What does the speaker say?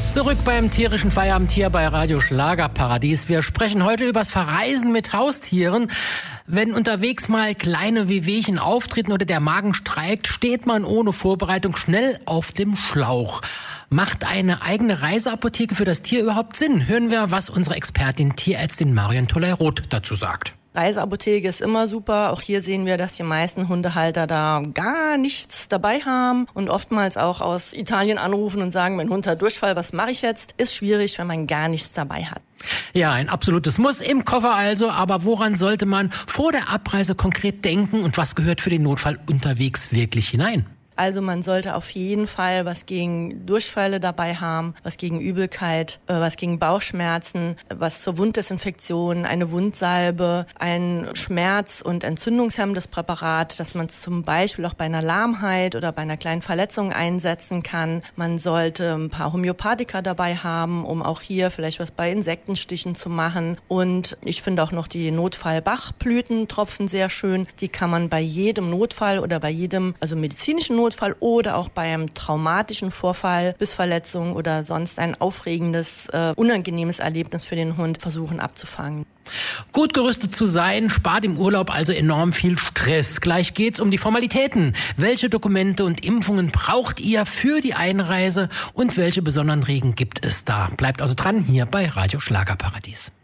Zurück beim tierischen Feierabend hier bei Radio Schlagerparadies. Wir sprechen heute über das Verreisen mit Haustieren. Wenn unterwegs mal kleine Wehwehchen auftreten oder der Magen streikt, steht man ohne Vorbereitung schnell auf dem Schlauch. Macht eine eigene Reiseapotheke für das Tier überhaupt Sinn? Hören wir, was unsere Expertin Tierärztin Marion Toley-Roth dazu sagt. Reiseapotheke ist immer super. Auch hier sehen wir, dass die meisten Hundehalter da gar nichts dabei haben und oftmals auch aus Italien anrufen und sagen, mein Hund hat Durchfall, was mache ich jetzt? Ist schwierig, wenn man gar nichts dabei hat. Ja, ein absolutes Muss im Koffer also. Aber woran sollte man vor der Abreise konkret denken und was gehört für den Notfall unterwegs wirklich hinein? Also man sollte auf jeden Fall was gegen Durchfälle dabei haben, was gegen Übelkeit, was gegen Bauchschmerzen, was zur Wunddesinfektion, eine Wundsalbe, ein Schmerz- und entzündungshemmendes Präparat, das man zum Beispiel auch bei einer Lahmheit oder bei einer kleinen Verletzung einsetzen kann. Man sollte ein paar Homöopathika dabei haben, um auch hier vielleicht was bei Insektenstichen zu machen. Und ich finde auch noch die Notfall-Bachblütentropfen sehr schön. Die kann man bei jedem Notfall oder bei jedem, also medizinischen Notfall oder auch bei einem traumatischen Vorfall, Bissverletzung oder sonst ein aufregendes, unangenehmes Erlebnis für den Hund versuchen abzufangen. Gut gerüstet zu sein, spart im Urlaub also enorm viel Stress. Gleich geht's um die Formalitäten. Welche Dokumente und Impfungen braucht ihr für die Einreise und welche besonderen Regeln gibt es da? Bleibt also dran hier bei Radio Schlagerparadies.